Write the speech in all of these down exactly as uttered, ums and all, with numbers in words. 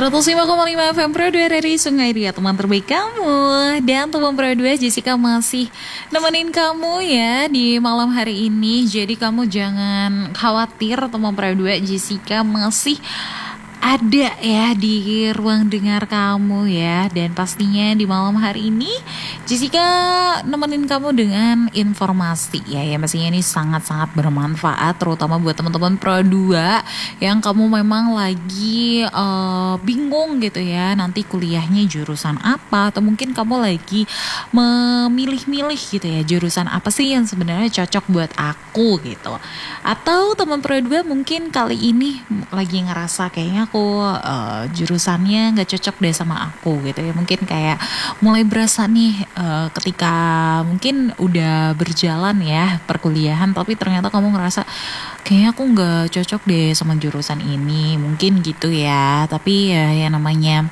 seratus lima koma lima F M Pro dua dari Sungai Ria, teman terbaik kamu. Dan teman Pro dua, Jessica masih nemenin kamu ya di malam hari ini. Jadi kamu jangan khawatir, teman Pro dua, Jessica masih ada ya di ruang dengar kamu ya. Dan pastinya di malam hari ini Jessica nemenin kamu dengan informasi ya. Ya pastinya ini sangat-sangat bermanfaat, terutama buat teman-teman Pro dua yang kamu memang lagi uh, bingung gitu ya, nanti kuliahnya jurusan apa, atau mungkin kamu lagi memilih-milih gitu ya, jurusan apa sih yang sebenarnya cocok buat aku gitu. Atau teman Pro dua mungkin kali ini lagi ngerasa kayaknya aku uh, jurusannya nggak cocok deh sama aku gitu ya. Mungkin kayak mulai berasa nih uh, ketika mungkin udah berjalan ya perkuliahan, tapi ternyata kamu ngerasa kayaknya aku nggak cocok deh sama jurusan ini, mungkin gitu ya. Tapi ya yang namanya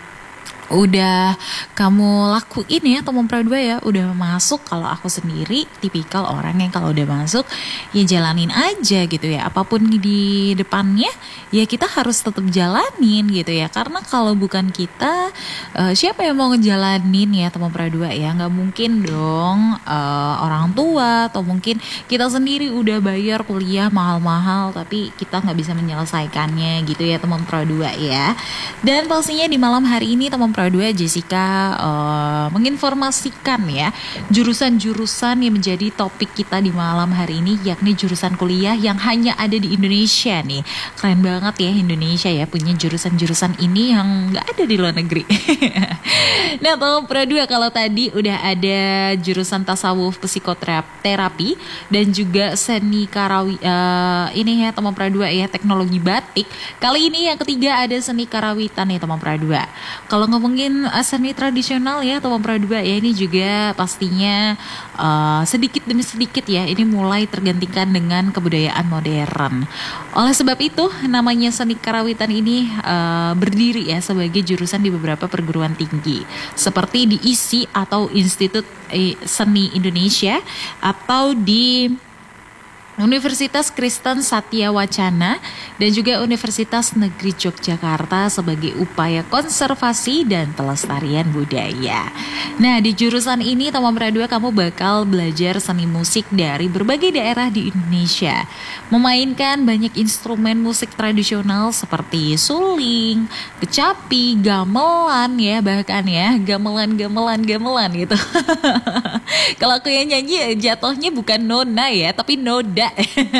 udah kamu lakuin ya teman Pro dua ya, udah masuk. Kalau aku sendiri tipikal orang yang kalau udah masuk ya jalanin aja gitu ya, apapun di depannya ya kita harus tetap jalanin gitu ya. Karena kalau bukan kita, uh, siapa yang mau ngejalanin ya teman Pro dua ya? Nggak mungkin dong uh, orang tua atau mungkin kita sendiri udah bayar kuliah mahal-mahal tapi kita nggak bisa menyelesaikannya gitu ya teman Pro dua ya. Dan pastinya di malam hari ini teman Pro dua, Jessica uh, menginformasikan ya jurusan-jurusan yang menjadi topik kita di malam hari ini, yakni jurusan kuliah yang hanya ada di Indonesia nih. Keren banget ya Indonesia ya punya jurusan-jurusan ini yang nggak ada di luar negeri. Nah teman Pro dua, kalau tadi udah ada jurusan tasawuf psikoterapi dan juga seni karawi, uh, ini ya teman Pro dua ya, teknologi batik. Kali ini yang ketiga ada seni karawitan ya teman Pro dua. Kalau ngomongin seni tradisional ya teman Pro dua ya, ini juga pastinya uh, sedikit demi sedikit ya ini mulai tergantikan dengan kebudayaan modern. Oleh sebab itu namanya seni karawitan ini uh, berdiri ya sebagai jurusan di beberapa perguruan tinggi seperti di I S I atau Institut Seni Indonesia, atau di Universitas Kristen Satya Wacana dan juga Universitas Negeri Yogyakarta sebagai upaya konservasi dan pelestarian budaya. Nah di jurusan ini teman Pro dua kamu bakal belajar seni musik dari berbagai daerah di Indonesia, memainkan banyak instrumen musik tradisional seperti suling, kecapi, gamelan ya, bahkan ya gamelan gamelan gamelan gitu. Kalau aku yang nyanyi jatuhnya bukan nona ya, tapi noda.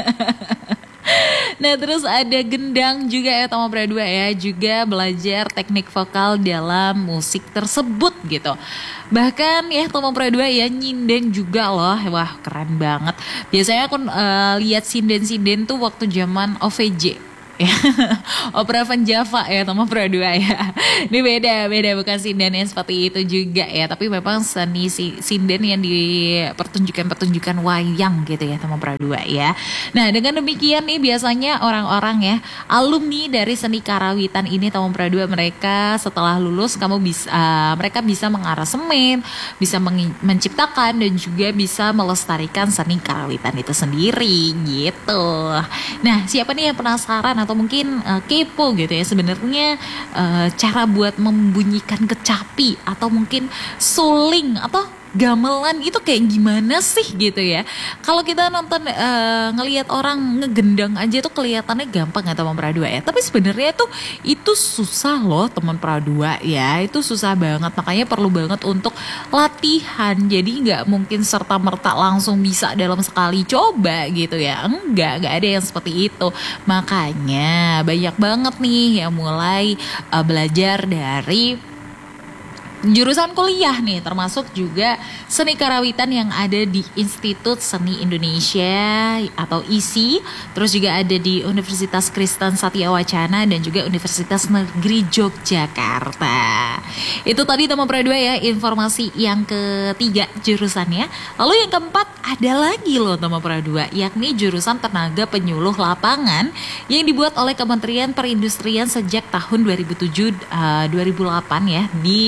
Nah terus ada gendang juga ya teman Pro dua ya, juga belajar teknik vokal dalam musik tersebut gitu. Bahkan ya teman Pro dua ya nyinden juga loh. Wah keren banget. Biasanya aku uh, lihat sinden-sinden tuh waktu zaman O V J ya, Opera Van Java ya teman Pro dua ya. Ini beda, beda bukan sinden yang seperti itu juga ya, tapi memang seni si, sinden yang dipertunjukan-pertunjukan wayang gitu ya teman Pro dua ya. Nah dengan demikian nih biasanya orang-orang ya alumni dari seni karawitan ini teman Pro dua, mereka setelah lulus kamu bisa uh, mereka bisa mengaransemen, bisa meng- menciptakan dan juga bisa melestarikan seni karawitan itu sendiri gitu. Nah siapa nih yang penasaran atau mungkin uh, kepo gitu ya sebenarnya uh, cara buat membunyikan kecapi atau mungkin suling atau gamelan itu kayak gimana sih gitu ya. Kalau kita nonton uh, ngelihat orang ngegendang aja tuh kelihatannya gampang ya teman Pro dua ya, tapi sebenarnya tuh itu susah loh teman Pro dua ya, itu susah banget, makanya perlu banget untuk latihan. Jadi nggak mungkin serta merta langsung bisa dalam sekali coba gitu ya, enggak nggak ada yang seperti itu. Makanya banyak banget nih yang mulai uh, belajar dari jurusan kuliah nih, termasuk juga seni karawitan yang ada di Institut Seni Indonesia atau I S I, terus juga ada di Universitas Kristen Satya Wacana dan juga Universitas Negeri Yogyakarta. Itu tadi teman Pro dua ya informasi yang ketiga jurusannya. Lalu yang keempat ada lagi loh teman Pro dua, yakni jurusan tenaga penyuluh lapangan yang dibuat oleh Kementerian Perindustrian sejak tahun dua ribu tujuh uh, dua ribu delapan ya, di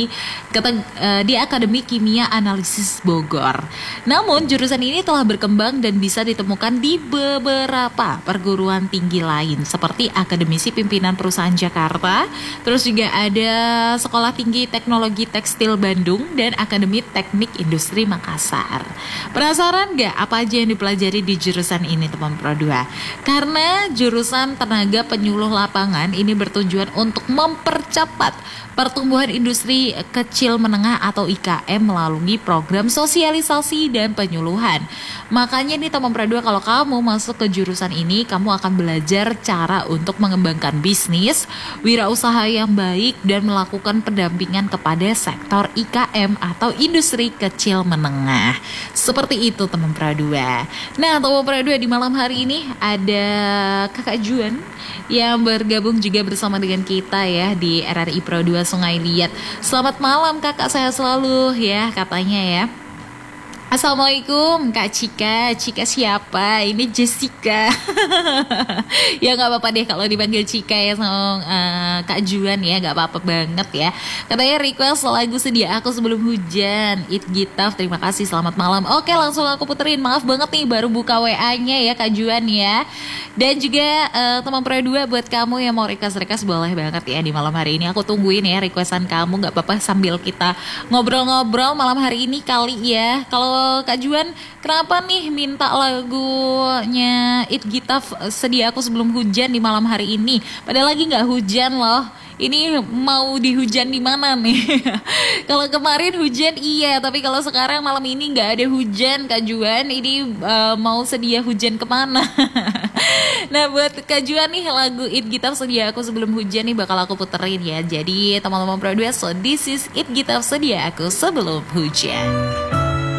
kata uh, di Akademi Kimia Analisis Bogor. Namun jurusan ini telah berkembang dan bisa ditemukan di beberapa perguruan tinggi lain seperti Akademisi Pimpinan Perusahaan Jakarta, terus juga ada Sekolah Tinggi Teknologi Tekstil Bandung dan Akademi Teknik Industri Makassar. Penasaran gak apa aja yang dipelajari di jurusan ini teman Pro dua? Karena jurusan tenaga penyuluh lapangan ini bertujuan untuk mempercepat pertumbuhan industri kecil menengah atau I K M melalui program sosialisasi dan penyuluhan. Makanya nih teman Pro dua, kalau kamu masuk ke jurusan ini, kamu akan belajar cara untuk mengembangkan bisnis, wirausaha yang baik, dan melakukan pendampingan kepada sektor I K M atau industri kecil menengah. Seperti itu teman Pro dua. Nah teman Pro dua, di malam hari ini ada Kakak Juan yang bergabung juga bersama dengan kita ya di R R I Pro dua Sungai Liat. Selamat malam kakak, saya selalu ya katanya ya. Assalamualaikum Kak Cika. Cika siapa? Ini Jessica. Ya gak apa-apa deh kalau dipanggil Cika ya sama uh, Kak Juan ya, gak apa-apa banget ya. Katanya request lagu Sedia Aku Sebelum Hujan, It Gitaf. Terima kasih, selamat malam. Oke langsung aku puterin. Maaf banget nih baru buka W A-nya ya Kak Juan ya. Dan juga uh, teman Pro dua, buat kamu yang mau request-request boleh banget ya di malam hari ini. Aku tungguin ya requestan kamu, gak apa-apa sambil kita ngobrol-ngobrol malam hari ini kali ya. Kalau Kak Juan, kenapa nih minta lagunya It Gitaf Sedia Aku Sebelum Hujan di malam hari ini? Padahal lagi nggak hujan loh. Ini mau dihujan di mana nih? Kalau kemarin hujan iya, tapi kalau sekarang malam ini nggak ada hujan Kak Juan. Ini uh, mau sedia hujan kemana? Nah buat Kak Juan nih lagu It Gitaf Sedia Aku Sebelum Hujan nih bakal aku puterin ya. Jadi teman-teman Pro dua, so this is It Gitaf Sedia Aku Sebelum Hujan.